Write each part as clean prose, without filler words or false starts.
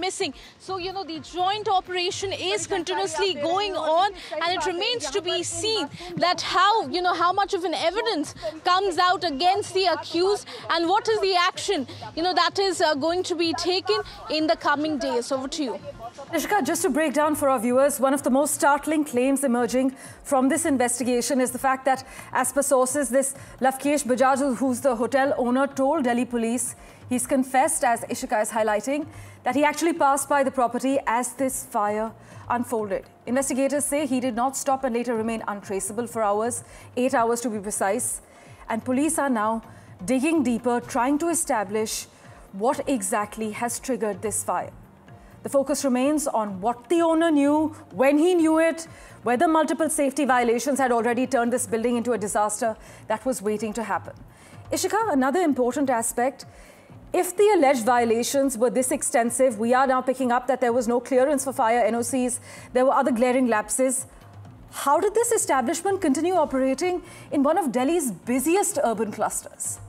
missing. So, you know, the joint operation is continuously going on, and it remains to be seen that how much of an evidence comes out against the accused and what is the action, that is going to be taken in the coming days. Over to you. Ishika, just to break down for our viewers, one of the most startling claims emerging from this investigation is the fact that, as per sources, this Lavkesh Bajaj, who's the hotel owner, told Delhi police he's confessed, as Ishika is highlighting, that he actually passed by the property as this fire unfolded. Investigators say he did not stop and later remain untraceable for hours, 8 hours to be precise. And police are now digging deeper, trying to establish what exactly has triggered this fire. The focus remains on what the owner knew, when he knew it, whether multiple safety violations had already turned this building into a disaster that was waiting to happen. Ishika, another important aspect, if the alleged violations were this extensive, we are now picking up that there was no clearance for fire NOCs, there were other glaring lapses. How did this establishment continue operating in one of Delhi's busiest urban clusters?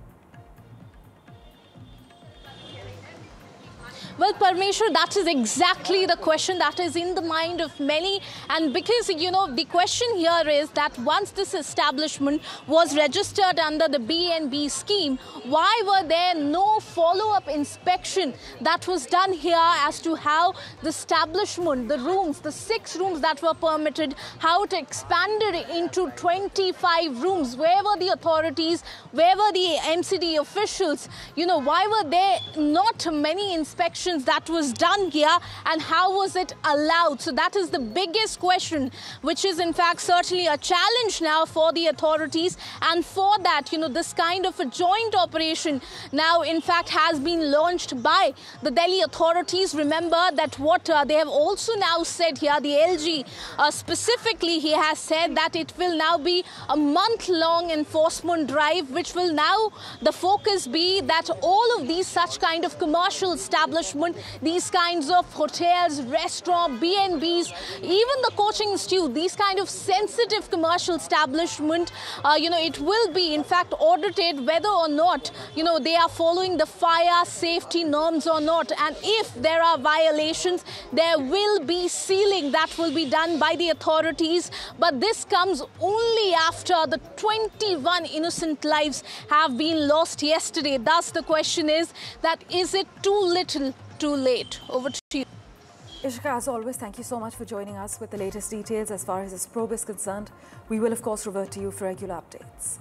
Well, Parmeshwar, that is exactly the question that is in the mind of many. And because, the question here is that once this establishment was registered under the BNB scheme, why were there no follow-up inspection that was done here as to how the establishment, the rooms, the 6 rooms that were permitted, how it expanded into 25 rooms? Where were the authorities? Where were the MCD officials? Why were there not many inspections that was done here, and how was it allowed? So that is the biggest question, which is in fact certainly a challenge now for the authorities. And for that, this kind of a joint operation now in fact has been launched by the Delhi authorities. Remember that what they have also now said here, the LG specifically, he has said that it will now be a month-long enforcement drive, which will now the focus be that all of these such kind of commercial establishments, these kinds of hotels, restaurants, B&Bs, even the coaching institute, these kind of sensitive commercial establishment, it will be in fact audited whether or not, they are following the fire safety norms or not. And if there are violations, there will be sealing that will be done by the authorities. But this comes only after the 21 innocent lives have been lost yesterday. Thus, the question is that is it too little, too late? Over to you. Ishika, as always, thank you so much for joining us with the latest details as far as this probe is concerned. We will, of course, revert to you for regular updates.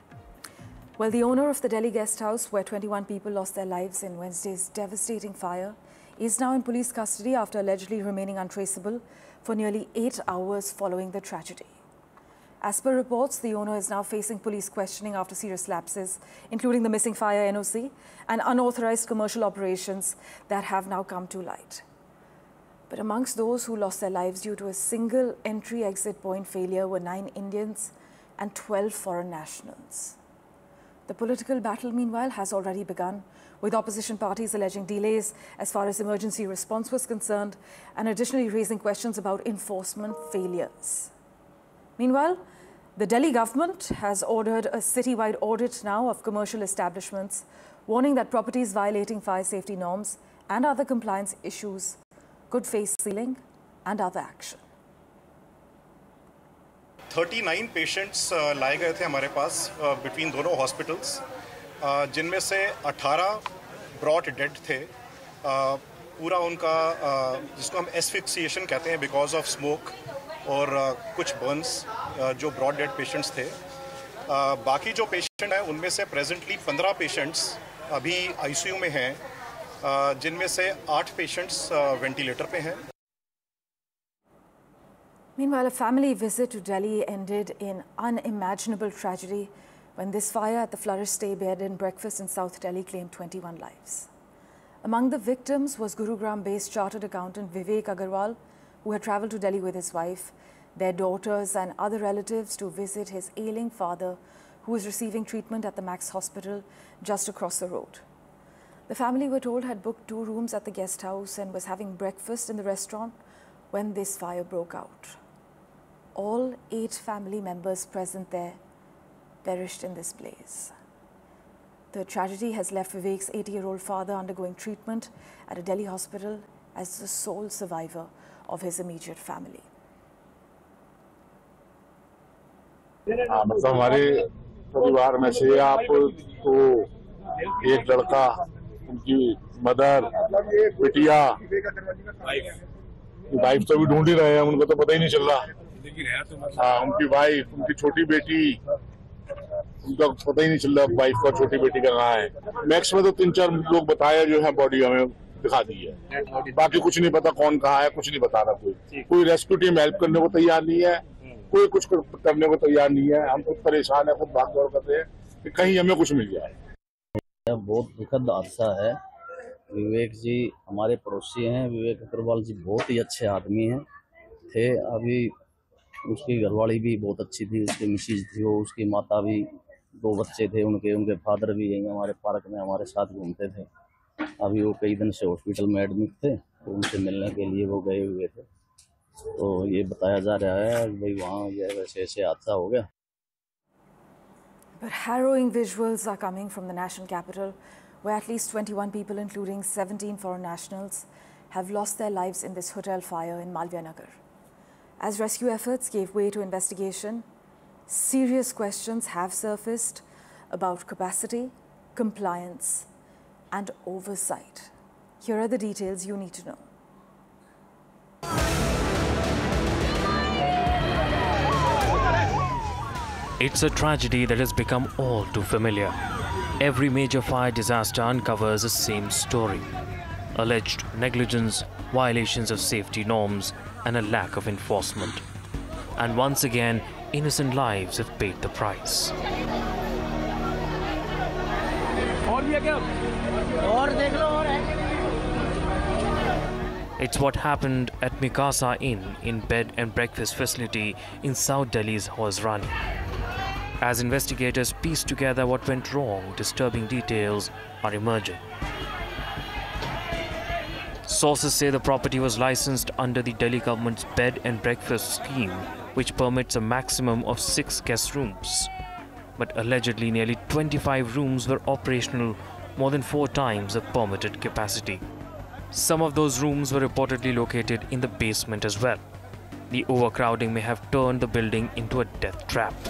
Well, the owner of the Delhi guest house, where 21 people lost their lives in Wednesday's devastating fire, is now in police custody after allegedly remaining untraceable for nearly 8 hours following the tragedy. As per reports, the owner is now facing police questioning after serious lapses, including the missing fire NOC and unauthorized commercial operations that have now come to light. But amongst those who lost their lives due to a single entry-exit point failure were 9 Indians and 12 foreign nationals. The political battle, meanwhile, has already begun, with opposition parties alleging delays as far as emergency response was concerned and additionally raising questions about enforcement failures. Meanwhile, the Delhi government has ordered a citywide audit now of commercial establishments, warning that properties violating fire safety norms and other compliance issues could face sealing and other action. 39 patients लाए गए थे हमारे पास between दोनों hospitals, जिनमें से 18 brought dead थे. पूरा उनका जिसको हम एस्फिक्सिएशन कहते हैं बिकॉज ऑफ स्मोक और कुछ बर्न्स, जो ब्रॉड डेड पेशेंट्स थे. बाकी जो पेशेंट हैं उनमें से प्रेजेंटली 15 पेशेंट्स अभी आईसीयू में हैं, जिनमें से 8 पेशेंट्स वेंटिलेटर पे हैं. Meanwhile, a family visit to Delhi ended in unimaginable tragedy when this fire at the Flourish Stay Bed and Breakfast in South Delhi claimed 21 lives. Among the victims was Gurugram-based chartered accountant Vivek Agarwal, who had travelled to Delhi with his wife, their daughters and other relatives to visit his ailing father, who was receiving treatment at the Max Hospital just across the road. The family, we're told, had booked 2 rooms at the guest house and was having breakfast in the restaurant when this fire broke out. All 8 family members present there perished in this blaze. The tragedy has left Vivek's 80-year-old father undergoing treatment at a Delhi hospital as the sole survivor of his immediate family. मतलब हमारे परिवार में से आप तो एक लड़का, उनकी मदर, बिटिया, वाइफ तो भी ढूंढ ही रहे हैं, उनको तो पता ही नहीं चल रहा। हाँ, उनकी वाइफ, उनकी छोटी बेटी, उनका पता ही नहीं चल रहा वाइफ का, छोटी बेटी का कहाँ है। मैक्स में तो 3-4 लोग बताया जो है, बॉडी हमें दिखा दी है, बाकी कुछ नहीं पता कौन कहाँ है, कुछ नहीं बता रहा। कोई रेस्क्यू टीम हेल्प करने को तैयार नहीं है, कोई कुछ करने को तैयार नहीं है। हम खुद परेशान है, खुद भाग दौड़ कर रहे हैं कि कहीं हमें कुछ मिल जाए। बहुत दुखद हादसा है। विवेक जी हमारे पड़ोसी हैं। विवेक अग्रवाल जी बहुत ही अच्छे आदमी हैं थे। अभी उसकी घरवाली भी बहुत अच्छी थी, उसकी मिसेज थी, वो उसकी माता भी, 2 बच्चे थे उनके फादर भी यहीं हमारे पार्क में हमारे साथ घूमते थे। अभी वो कई दिन से हॉस्पिटल में एडमिट थे, तो उनसे मिलने के लिए वो गए हुए थे। तो ये बताया जा रहा है भाई वहाँ ये वैसे हादसा हो गया। But harrowing visuals are coming from the national capital, where at least 21 people, including 17 foreign nationals, have lost their lives in this hotel fire in Malviya Nagar. As rescue efforts gave way to investigation, serious questions have surfaced about capacity, compliance, and oversight. Here are the details you need to know. It's a tragedy that has become all too familiar. Every major fire disaster uncovers the same story. Alleged negligence, violations of safety norms, and a lack of enforcement. And once again, innocent lives have paid the price. It's what happened at Mikasa Inn in bed and breakfast facility in South Delhi's Hosrani. As investigators piece together what went wrong, disturbing details are emerging. Sources say the property was licensed under the Delhi government's bed and breakfast scheme, which permits a maximum of 6 guest rooms. But allegedly nearly 25 rooms were operational, more than 4 times the permitted capacity. Some of those rooms were reportedly located in the basement as well. The overcrowding may have turned the building into a death trap.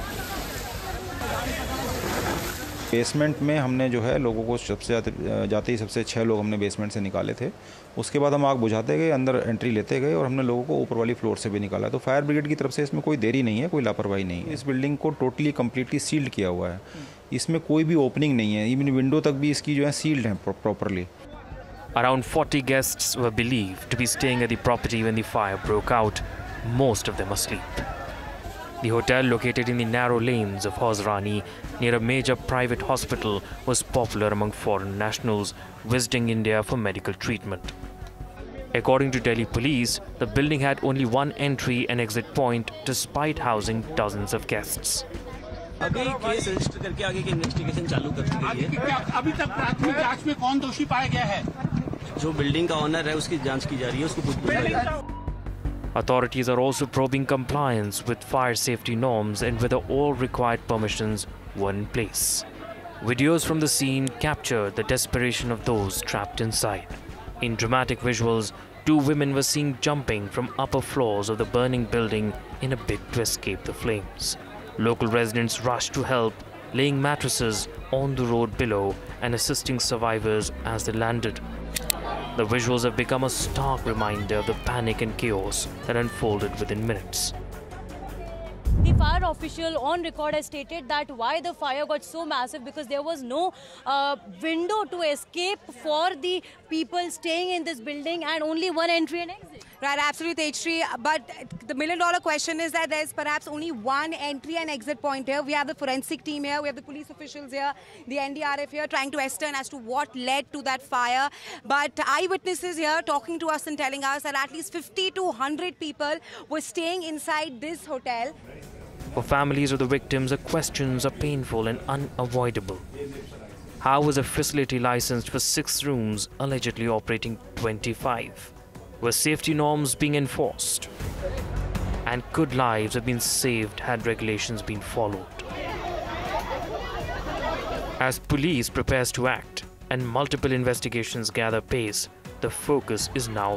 Basement में हमने जो है लोगों को सबसे जाते ही सबसे 6 लोग हमने बेसमेंट से निकाले थे। उसके बाद हम आग बुझाते गए, अंदर एंट्री लेते गए और हमने लोगों को ऊपर वाली फ्लोर से भी निकाला। तो फायर ब्रिगेड की तरफ से इसमें कोई देरी नहीं है, कोई लापरवाही नहीं है। इस बिल्डिंग को टोटली कम्प्लीटली सील्ड किया हुआ है, इसमें कोई भी ओपनिंग नहीं है, इवन विंडो तक भी इसकी जो है सील्ड है properly. Around 40 guests were believed to be staying at the property when the fire broke out, most of them asleep. The hotel, located in the narrow lanes of Hosrani near a major private hospital, was popular among foreign nationals visiting India for medical treatment. According to Delhi police, the building had only one entry and exit point despite housing dozens of guests. अभी case register करके आगे की investigation चालू कर दी गई है। अभी तक प्राथमिक जांच में कौन दोषी पाया गया है? जो बिल्डिंग का ऑनर है उसकी जांच की जा रही है, उसको पूछताछ। Authorities are also probing compliance with fire safety norms and whether all required permissions were in place. Videos from the scene captured the desperation of those trapped inside. In dramatic visuals, 2 women were seen jumping from upper floors of the burning building in a bid to escape the flames. Local residents rushed to help, laying mattresses on the road below and assisting survivors as they landed. The visuals have become a stark reminder of the panic and chaos that unfolded within minutes. The fire official on record has stated that why the fire got so massive because there was no window to escape for the people staying in this building and only one entry and exit. Right, absolutely, H3. But the million-dollar question is that there's perhaps only one entry and exit point here. We have the forensic team here, we have the police officials here, the NDRF here, trying to ascertain as to what led to that fire. But eyewitnesses here talking to us and telling us that at least 50 to 100 people were staying inside this hotel. For families of the victims, the questions are painful and unavoidable. How was a facility licensed for 6 rooms allegedly operating 25? Were safety norms being enforced? And could lives have been saved had regulations been followed? As police prepares to act and multiple investigations gather pace, the focus is now